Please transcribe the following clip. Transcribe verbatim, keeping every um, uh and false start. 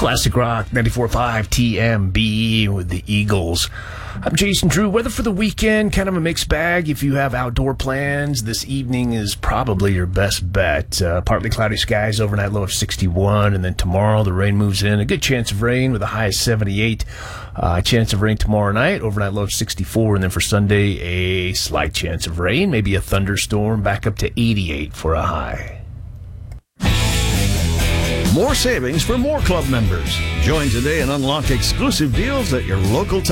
Classic Rock ninety-four point five T M B with the Eagles. I'm Jason Drew. Weather for the weekend, kind of a mixed bag. If you have outdoor plans, this evening is probably your best bet. Uh, partly cloudy skies, overnight low of sixty-one, and then tomorrow the rain moves in. A good chance of rain with a high of seventy-eight. Uh, chance of rain tomorrow night, overnight low of sixty-four, and then for Sunday, a slight chance of rain, maybe a thunderstorm, back up to eighty-eight for a high. More savings for more club members. Join today and unlock exclusive deals at your local